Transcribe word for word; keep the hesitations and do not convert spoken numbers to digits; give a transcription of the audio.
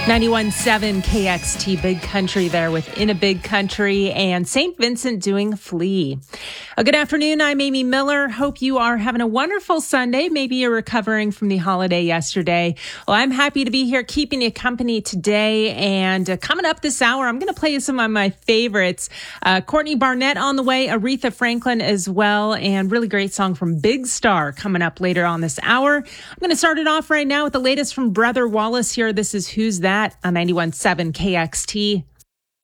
ninety-one point seven K X T Big Country there with In a Big Country and Saint Vincent doing Flea. Uh, good afternoon. I'm Amy Miller. Hope you are having a wonderful Sunday. Maybe you're recovering from the holiday yesterday. Well, I'm happy to be here keeping you company today. And uh, coming up this hour, I'm going to play you some of my favorites. Uh, Courtney Barnett on the way, Aretha Franklin as well, and really great song from Big Star coming up later on this hour. I'm going to start it off right now with the latest from Brother Wallace here. This is Who's That on ninety-one point seven K X T.